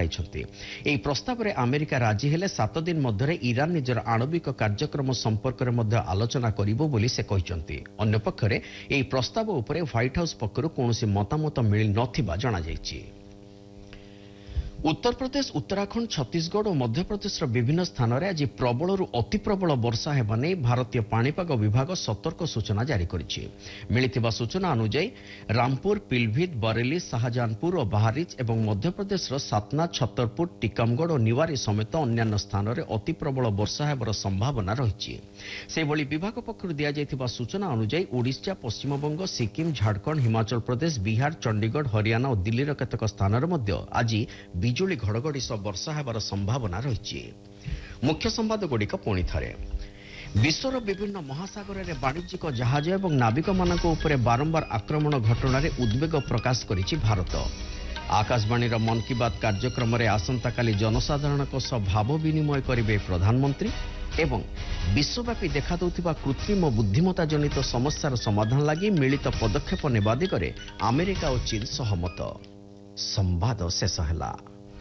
ଜଣାଇଛନ୍ତି। ଏହି ପ୍ରସ୍ତାବରେ ଆମେରିକା ରାଜି ହେଲେ 7 ଦିନ ମଧ୍ୟରେ ଇରାନ ନିଜର ଆଣବିକ କାର୍ଯ୍ୟକ୍ରମ ସମ୍ପର୍କରେ ମଧ୍ୟ ଆଲୋଚନା କରିବ ବୋଲି ସେ କହିଛନ୍ତି। ଅନ୍ୟପକ୍ଷରେ ଏହି ପ୍ରସ୍ତାବ ଉପରେ ହ୍ୱାଇଟ୍ ହାଉସ୍ ପକ୍ଷରୁ କୌଣସି ମତାମତ ମିଳିନଥିବା ଜଣାଯାଇଛି। ଉତ୍ତରପ୍ରଦେଶ, ଉତ୍ତରାଖଣ୍ଡ, ଛତିଶଗଡ଼ ଓ ମଧ୍ୟପ୍ରଦେଶର ବିଭିନ୍ନ ସ୍ଥାନରେ ଆଜି ପ୍ରବଳରୁ ଅତି ପ୍ରବଳ ବର୍ଷା ହେବା ନେଇ ଭାରତୀୟ ପାଣିପାଗ ବିଭାଗ ସତର୍କ ସୂଚନା ଜାରି କରିଛି। ମିଳିଥିବା ସୂଚନା ଅନୁଯାୟୀ ରାମପୁର, ପିଲଭିତ, ବରେଲି, ଶାହାଜାହାନପୁର ଓ ବାହାରିଚ ଏବଂ ମଧ୍ୟପ୍ରଦେଶର ସାତନା, ଛତରପୁର, ଟିକମଗଡ଼ ଓ ନିୱାରୀ ସମେତ ଅନ୍ୟାନ୍ୟ ସ୍ଥାନରେ ଅତି ପ୍ରବଳ ବର୍ଷା ହେବାର ସମ୍ଭାବନା ରହିଛି। ସେହିଭଳି ବିଭାଗ ପକ୍ଷରୁ ଦିଆଯାଇଥିବା ସୂଚନା ଅନୁଯାୟୀ ଓଡ଼ିଶା, ପଶ୍ଚିମବଙ୍ଗ, ସିକିମ୍, ଝାଡ଼ଖଣ୍ଡ, ହିମାଚଳ ପ୍ରଦେଶ, ବିହାର, ଚଣ୍ଡିଗଡ଼, ହରିୟାଣା ଓ ଦିଲ୍ଲୀର କେତେକ ସ୍ଥାନରେ ମଧ୍ୟ ଆଜି ବିଜୁଳି ଘଡ଼ଘଡ଼ି ସହ ବର୍ଷା ହେବାର ସମ୍ଭାବନା ରହିଛି। ମୁଖ୍ୟ ସମ୍ବାଦଗୁଡ଼ିକ ପୁଣି ଥରେ। ବିଶ୍ୱର ବିଭିନ୍ନ ମହାସାଗରରେ ବାଣିଜ୍ୟିକ ଜାହାଜ ଏବଂ ନାବିକମାନଙ୍କ ଉପରେ ବାରମ୍ବାର ଆକ୍ରମଣ ଘଟଣାରେ ଉଦ୍ବେଗ ପ୍ରକାଶ କରିଛି ଭାରତ। ଆକାଶବାଣୀର ମନ୍ କି ବାତ୍ କାର୍ଯ୍ୟକ୍ରମରେ ଆସନ୍ତାକାଲି ଜନସାଧାରଣଙ୍କ ସହ ଭାବ ବିନିମୟ କରିବେ ପ୍ରଧାନମନ୍ତ୍ରୀ ଏବଂ ବିଶ୍ୱବ୍ୟାପୀ ଦେଖାଦେଉଥିବା କୃତ୍ରିମ ବୁଦ୍ଧିମତ୍ତା ଜନିତ ସମସ୍ୟାର ସମାଧାନ ଲାଗି ମିଳିତ ପଦକ୍ଷେପ ନେବା ଦିଗରେ ଆମେରିକା ଓ ଚୀନ ସହମତ। ସମ୍ବାଦ ଶେଷ ହେଲା।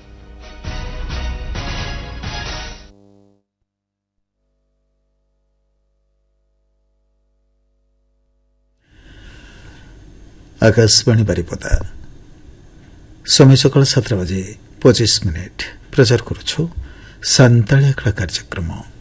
आकाशवाणी बारिपदा समय सकाल 7:25 प्रचार करुछु सान्ताळी कार्यक्रम।